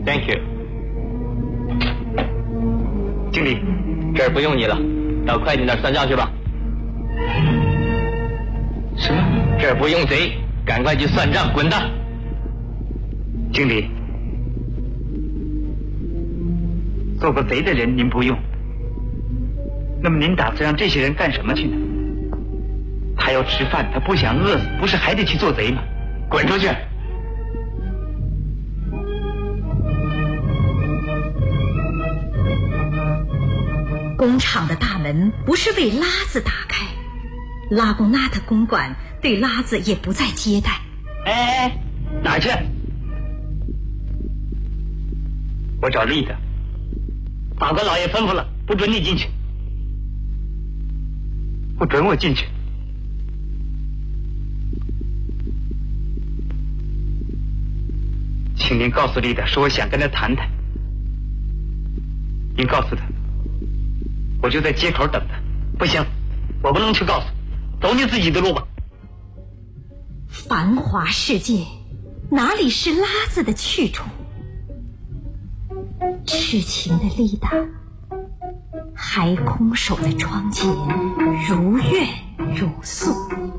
Thank you。 经理， 这儿不用你了，到会计那儿算账去吧。 什么？ 这儿不用贼，赶快去算账，滚蛋！ 经理，做个贼的人您不用，那么您打算让这些人干什么去呢？他要吃饭，他不想饿死，不是还得去做贼吗？滚出去！ 工厂的大门不是为拉子打开，拉贡纳的公馆对拉子也不再接待。 哎，哪儿去？ 我找丽的。 法官老爷吩咐了，不准你进去。 不准我进去。请您告诉丽的，说我想跟她谈谈。您告诉她，我就在街口等她。 不行，我不能去告诉，走你自己的路吧。 繁华世界，哪里是拉子的去处？痴情的丽达还空守在窗前，如怨如诉。